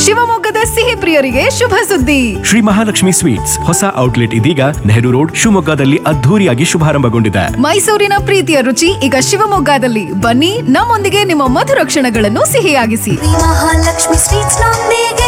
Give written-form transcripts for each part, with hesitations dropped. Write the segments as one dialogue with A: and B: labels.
A: ಶಿವಮೊಗ್ಗದ ಸಿಹಿ ಪ್ರಿಯರಿಗೆ ಶುಭ ಸುದ್ದಿ.
B: ಶ್ರೀ ಮಹಾಲಕ್ಷ್ಮಿ ಸ್ವೀಟ್ಸ್ ಹೊಸ ಔಟ್ಲೆಟ್ ಇದೀಗ ನೆಹರು ರೋಡ್ ಶಿವಮೊಗ್ಗದಲ್ಲಿ ಅದ್ಧೂರಿಯಾಗಿ ಶುಭಾರಂಭಗೊಂಡಿದೆ.
A: ಮೈಸೂರಿನ ಪ್ರೀತಿಯ ರುಚಿ ಈಗ ಶಿವಮೊಗ್ಗದಲ್ಲಿ. ಬನ್ನಿ, ನಮ್ಮೊಂದಿಗೆ ನಿಮ್ಮ ಮಧುರ ಕ್ಷಣಗಳನ್ನು ಸಿಹಿಯಾಗಿಸಿ.
C: ಮಹಾಲಕ್ಷ್ಮಿ ಸ್ವೀಟ್ಸ್ ನೊಂದಿಗೆ.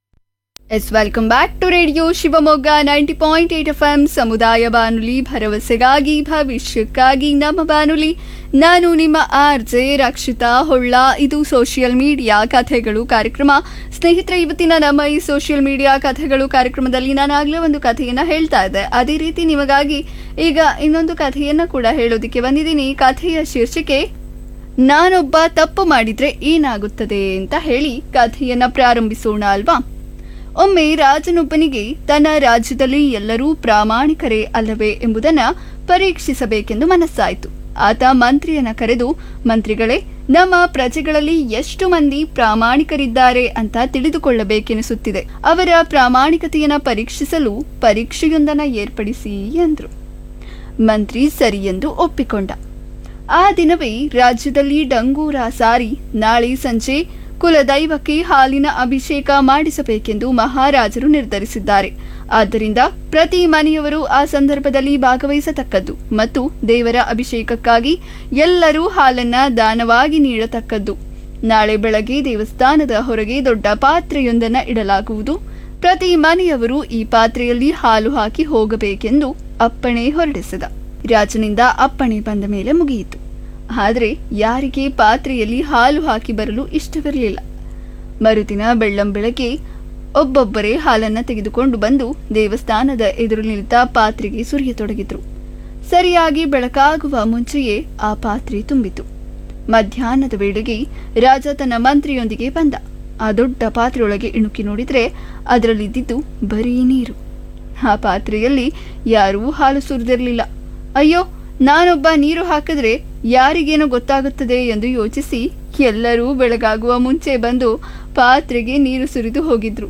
D: Welcome back to radio Shivamogga 90.8 FM ಸಮುದಾಯ ಬಾನುಲಿ, ಭರವಸೆಗಾಗಿ ಭವಿಷ್ಯಕ್ಕಾಗಿ ನಮ್ಮ ಬಾನುಲಿ. ನಾನು ನಿಮ್ಮ RJ ರಕ್ಷಿತಾ ಹೊಳ್ಳ. ಇದು ಸೋಷಿಯಲ್ ಮೀಡಿಯಾ ಕಥೆಗಳು ಕಾರ್ಯಕ್ರಮ. ಸ್ನೇಹಿತರೆ, ಇವತ್ತಿನ ನಮ್ಮ ಈ ಸೋಷಿಯಲ್ ಮೀಡಿಯಾ ಕಥೆಗಳು ಕಾರ್ಯಕ್ರಮದಲ್ಲಿ ನಾನು ಆಗಲೇ ಒಂದು ಕಥೆಯನ್ನು ಹೇಳ್ತಾ ಇದ್ದೆ. ಅದೇ ರೀತಿ ನಿಮಗಾಗಿ ಈಗ ಇನ್ನೊಂದು ಕಥೆಯನ್ನು ಕೂಡ ಹೇಳೋದಕ್ಕೆ ಬಂದಿದ್ದೀನಿ. ಕಥೆಯ ಶೀರ್ಷಿಕೆ ನಾನೊಬ್ಬ ತಪ್ಪು ಮಾಡಿದ್ರೆ ಏನಾಗುತ್ತದೆ ಅಂತ ಹೇಳಿ ಕಥೆಯನ್ನ ಪ್ರಾರಂಭಿಸೋಣ ಅಲ್ವಾ. ಒಮ್ಮೆ ರಾಜನೊಬ್ಬನಿಗೆ ತನ್ನ ರಾಜ್ಯದಲ್ಲಿ ಎಲ್ಲರೂ ಪ್ರಾಮಾಣಿಕರೇ ಅಲ್ಲವೇ ಎಂಬುದನ್ನು ಪರೀಕ್ಷಿಸಬೇಕೆಂದು ಮನಸ್ಸಾಯಿತು. ಆತ ಮಂತ್ರಿಯನ್ನ ಕರೆದು, ಮಂತ್ರಿಗಳೇ, ನಮ್ಮ ಪ್ರಜೆಗಳಲ್ಲಿ ಎಷ್ಟು ಮಂದಿ ಪ್ರಾಮಾಣಿಕರಿದ್ದಾರೆ ಅಂತ ತಿಳಿದುಕೊಳ್ಳಬೇಕೆನಿಸುತ್ತಿದೆ. ಅವರ ಪ್ರಾಮಾಣಿಕತೆಯನ್ನ ಪರೀಕ್ಷಿಸಲು ಪರೀಕ್ಷೆಯೊಂದನ್ನು ಏರ್ಪಡಿಸಿ ಎಂದ್ರು. ಮಂತ್ರಿ ಸರಿ ಎಂದು ಒಪ್ಪಿಕೊಂಡ. ಆ ದಿನವೇ ರಾಜ್ಯದಲ್ಲಿ ಡಂಗೂರ ಸಾರಿ ನಾಳೆ ಸಂಜೆ ಕುಲದೈವಕ್ಕೆ ಹಾಲಿನ ಅಭಿಷೇಕ ಮಾಡಿಸಬೇಕೆಂದು ಮಹಾರಾಜರು ನಿರ್ಧರಿಸಿದ್ದಾರೆ. ಆದ್ದರಿಂದ ಪ್ರತಿ ಮನೆಯವರು ಆ ಸಂದರ್ಭದಲ್ಲಿ ಭಾಗವಹಿಸತಕ್ಕದ್ದು ಮತ್ತು ದೇವರ ಅಭಿಷೇಕಕ್ಕಾಗಿ ಎಲ್ಲರೂ ಹಾಲನ್ನ ದಾನವಾಗಿ ನೀಡತಕ್ಕದ್ದು. ನಾಳೆ ಬೆಳಗ್ಗೆ ದೇವಸ್ಥಾನದ ಹೊರಗೆ ದೊಡ್ಡ ಪಾತ್ರೆಯೊಂದನ್ನು ಇಡಲಾಗುವುದು. ಪ್ರತಿ ಮನೆಯವರು ಈ ಪಾತ್ರೆಯಲ್ಲಿ ಹಾಲು ಹಾಕಿ ಹೋಗಬೇಕೆಂದು ಅಪ್ಪಣೆ ಹೊರಡಿಸಿದ. ರಾಜನಿಂದ ಅಪ್ಪಣೆ ಬಂದ ಮೇಲೆ ಮುಗಿಯಿತು. ಆದರೆ ಯಾರಿಗೆ ಪಾತ್ರೆಯಲ್ಲಿ ಹಾಲು ಹಾಕಿ ಬರಲು ಇಷ್ಟವಿರಲಿಲ್ಲ. ಮರುದಿನ ಬೆಳ್ಳಂಬೆಳಗ್ಗೆ ಒಬ್ಬೊಬ್ಬರೇ ಹಾಲನ್ನು ತೆಗೆದುಕೊಂಡು ಬಂದು ದೇವಸ್ಥಾನದ ಎದುರು ನಿಂತ ಪಾತ್ರೆಗೆ ಸುರಿಯತೊಡಗಿದ್ರು. ಸರಿಯಾಗಿ ಬೆಳಕಾಗುವ ಮುಂಚೆಯೇ ಆ ಪಾತ್ರೆ ತುಂಬಿತು. ಮಧ್ಯಾಹ್ನದ ವೇಳೆಗೆ ರಾಜ ತನ್ನ ಮಂತ್ರಿಯೊಂದಿಗೆ ಬಂದ. ಆ ದೊಡ್ಡ ಪಾತ್ರೆಯೊಳಗೆ ಇಣುಕಿ ನೋಡಿದ್ರೆ ಅದರಲ್ಲಿದ್ದಿದ್ದು ಬರೀ ನೀರು. ಆ ಪಾತ್ರೆಯಲ್ಲಿ ಯಾರೂ ಹಾಲು ಸುರಿದಿರಲಿಲ್ಲ. ಅಯ್ಯೋ, ನಾನೊಬ್ಬ ನೀರು ಹಾಕಿದ್ರೆ ಯಾರಿಗೇನೋ ಗೊತ್ತಾಗುತ್ತದೆ ಎಂದು ಯೋಚಿಸಿ ಎಲ್ಲರೂ ಬೆಳಗಾಗುವ ಮುಂಚೆ ಬಂದು ಪಾತ್ರೆಗೆ ನೀರು ಸುರಿದು ಹೋಗಿದ್ರು.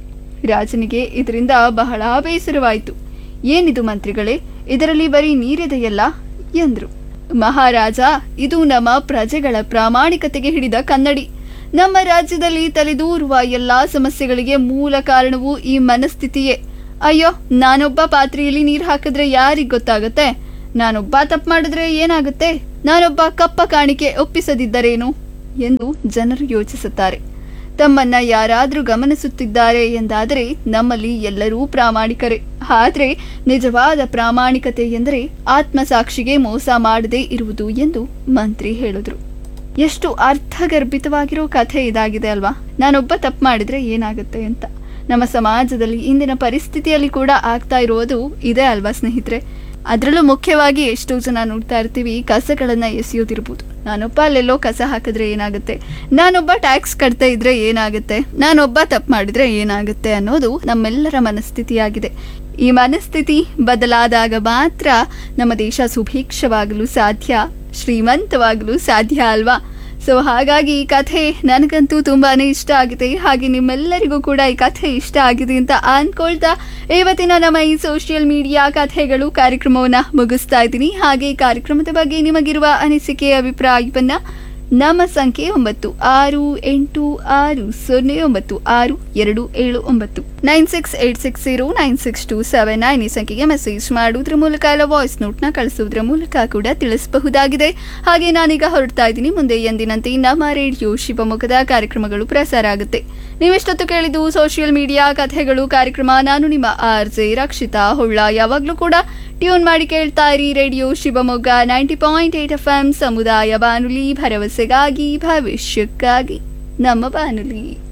D: ರಾಜನಿಗೆ ಇದರಿಂದ ಬಹಳ ಬೇಸರವಾಯಿತು. ಏನಿದು ಮಂತ್ರಿಗಳೇ, ಇದರಲ್ಲಿ ಬರೀ ನೀರಿದೆಯಲ್ಲ ಎಂದ್ರು. ಮಹಾರಾಜ, ಇದು ನಮ್ಮ ಪ್ರಜೆಗಳ ಪ್ರಾಮಾಣಿಕತೆಗೆ ಹಿಡಿದ ಕನ್ನಡಿ. ನಮ್ಮ ರಾಜ್ಯದಲ್ಲಿ ತಲೆದೂರುವ ಎಲ್ಲಾ ಸಮಸ್ಯೆಗಳಿಗೆ ಮೂಲ ಕಾರಣವು ಈ ಮನಸ್ಥಿತಿಯೇ. ಅಯ್ಯೋ, ನಾನೊಬ್ಬ ಪಾತ್ರೆಯಲ್ಲಿ ನೀರು ಹಾಕಿದ್ರೆ ಯಾರಿಗ್ ಗೊತ್ತಾಗುತ್ತೆ? ನಾನೊಬ್ಬ ತಪ್ಪು ಮಾಡಿದ್ರೆ ಏನಾಗುತ್ತೆ? ನಾನೊಬ್ಬ ಕಪ್ಪ ಕಾಣಿಕೆ ಒಪ್ಪಿಸದಿದ್ದರೇನು ಎಂದು ಜನರು ಯೋಚಿಸುತ್ತಾರೆ. ತಮ್ಮನ್ನ ಯಾರಾದರೂ ಗಮನಿಸುತ್ತಿದ್ದಾರೆ ಎಂದಾದರೆ ನಮ್ಮಲ್ಲಿ ಎಲ್ಲರೂ ಪ್ರಾಮಾಣಿಕರೇ. ಆದರೆ ನಿಜವಾದ ಪ್ರಾಮಾಣಿಕತೆ ಎಂದರೆ ಆತ್ಮಸಾಕ್ಷಿಗೆ ಮೋಸ ಮಾಡದೇ ಇರುವುದು ಎಂದು ಮಂತ್ರಿ ಹೇಳಿದ್ರು. ಎಷ್ಟು ಅರ್ಥಗರ್ಭಿತವಾಗಿರೋ ಕಥೆ ಇದಾಗಿದೆ ಅಲ್ವಾ. ನಾನೊಬ್ಬ ತಪ್ಪು ಮಾಡಿದ್ರೆ ಏನಾಗುತ್ತೆ ಅಂತ. ನಮ್ಮ ಸಮಾಜದಲ್ಲಿ ಇಂದಿನ ಪರಿಸ್ಥಿತಿಯಲ್ಲಿ ಕೂಡ ಆಗ್ತಾ ಇರೋದು ಇದೆ ಅಲ್ವಾ ಸ್ನೇಹಿತರೆ. ಅದರಲ್ಲೂ ಮುಖ್ಯವಾಗಿ ಎಷ್ಟೋ ಜನ ನೋಡ್ತಾ ಇರ್ತೀವಿ, ಕಸಗಳನ್ನು ಎಸೆಯೋದಿರ್ಬೋದು. ನಾನೊಬ್ಬ ಅಲ್ಲೆಲ್ಲೋ ಕಸ ಹಾಕಿದ್ರೆ ಏನಾಗುತ್ತೆ, ನಾನೊಬ್ಬ ಟ್ಯಾಕ್ಸ್ ಕಟ್ತಾ ಇದ್ರೆ ಏನಾಗುತ್ತೆ, ನಾನೊಬ್ಬ ತಪ್ಪು ಮಾಡಿದ್ರೆ ಏನಾಗುತ್ತೆ ಅನ್ನೋದು ನಮ್ಮೆಲ್ಲರ ಮನಸ್ಥಿತಿಯಾಗಿದೆ. ಈ ಮನಸ್ಥಿತಿ ಬದಲಾದಾಗ ಮಾತ್ರ ನಮ್ಮ ದೇಶ ಸುಭಿಕ್ಷವಾಗಲು ಸಾಧ್ಯ, ಶ್ರೀಮಂತವಾಗಲು ಸಾಧ್ಯ ಅಲ್ವಾ. ಸೊ ಹಾಗಾಗಿ ಈ ಕಥೆ ನನಗಂತೂ ತುಂಬಾನೇ ಇಷ್ಟ ಆಗಿದೆ. ಹಾಗೆ ನಿಮ್ಮೆಲ್ಲರಿಗೂ ಕೂಡ ಈ ಕಥೆ ಇಷ್ಟ ಆಗಿದೆ ಅಂತ ಅನ್ಕೊಳ್ತಾ ಇವತ್ತಿನ ನಮ್ಮ ಈ ಸೋಷಿಯಲ್ ಮೀಡಿಯಾ ಕಥೆಗಳು ಕಾರ್ಯಕ್ರಮವನ್ನ ಮುಗಿಸ್ತಾ ಇದ್ದೀನಿ. ಹಾಗೆ ಈ ಕಾರ್ಯಕ್ರಮದ ಬಗ್ಗೆ ನಿಮಗಿರುವ ಅನಿಸಿಕೆ, ಅಭಿಪ್ರಾಯವನ್ನ ನಮ್ಮ ಸಂಖ್ಯೆ 9686096279 9686096279 ಈ ಸಂಖ್ಯೆಗೆ ಮೆಸೇಜ್ ಮಾಡುವುದರ ಮೂಲಕ ಇಲ್ಲ ವಾಯ್ಸ್ ನೋಟ್ನ ಕಳಿಸುವುದರ ಮೂಲಕ ಕೂಡ ತಿಳಿಸಬಹುದಾಗಿದೆ. ಹಾಗೆ ನಾನೀಗ ಹೊರಡ್ತಾ ಇದ್ದೀನಿ. ಮುಂದೆ ಎಂದಿನಂತೆ ನಮ್ಮ ರೇಡಿಯೋ ಶಿವಮೊಗ್ಗದ ಕಾರ್ಯಕ್ರಮಗಳು ಪ್ರಸಾರ ಆಗುತ್ತೆ. ನೀವೆಷ್ಟೊತ್ತು ಕೇಳಿದ್ದು ಸೋಷಿಯಲ್ ಮೀಡಿಯಾ ಕಥೆಗಳು ಕಾರ್ಯಕ್ರಮ. ನಾನು ನಿಮ್ಮ RJ ರಕ್ಷಿತಾ ಹೊಳ್ಳ. ಯಾವಾಗಲೂ ಕೂಡ ಟ್ಯೂನ್ ಮಾಡಿ ಕೇಳ್ತಾ ಇರಿ ರೇಡಿಯೋ ಶಿವಮೊಗ್ಗ 90.8 FM ಸಮುದಾಯ ಬಾನುಲಿ, ಭರವಸೆಗಾಗಿ ಭವಿಷ್ಯಕ್ಕಾಗಿ ನಮ್ಮ ಬಾನುಲಿ.